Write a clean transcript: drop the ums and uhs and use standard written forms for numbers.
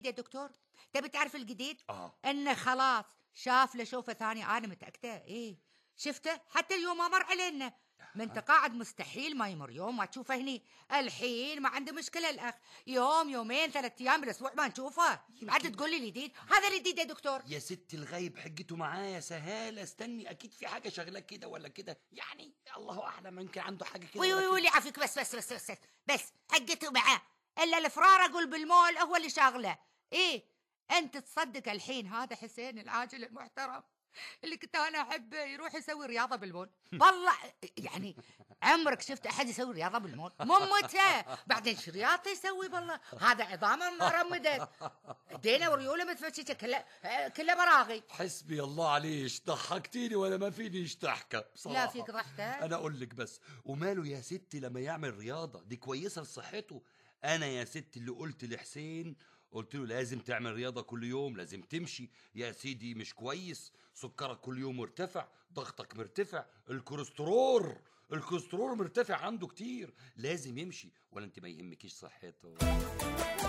يا دكتور، تبي تعرف الجديد؟ اه انه خلاص شاف له شوفه ثانية، انا متأكدة. ايه شفته حتى اليوم ما مر علينا، من تقاعد مستحيل ما يمر يوم ما تشوفه هني. الحين ما عنده مشكلة الأخ، يوم يومين 3 أيام بالأسبوع ما نشوفه. عاد تقول لي الجديد؟ هذا الجديد يا دكتور. يا ست الغايب حجته معايا سهالة، استني اكيد في حاجة شغلة كده ولا كده، يعني الله اعلم يمكن عنده حاجة كده وي ولا وي كده. وي عافيك، بس حقته معاه، إلا الفرار أقول بالمول هو اللي شاغله. إيه أنت تصدق الحين هذا حسين العاجل المحترم اللي كنت أنا أحبه يروح يسوي رياضة بالمول؟ والله يعني عمرك شفت أحد يسوي رياضة بالمول؟ ممته بعدين شو رياضة يسوي؟ والله هذا عظامه مرمدة، ايدينا وريوله متفتشة، كلها براغي. حسبي الله عليش، ضحكتيني ولا ما فينيش ضحكة بصراحة. لا فيك ضحكة. انا اقول لك بس، وماله يا ستي لما يعمل رياضة، دي كويسة لصحته. انا يا ستي اللي قلت لحسين، قلت له لازم تعمل رياضة كل يوم، لازم تمشي يا سيدي، مش كويس سكرك كل يوم مرتفع، ضغطك مرتفع، الكوليسترول مرتفع عنده كتير، لازم يمشي. ولا انت ما يهمكيش صحته؟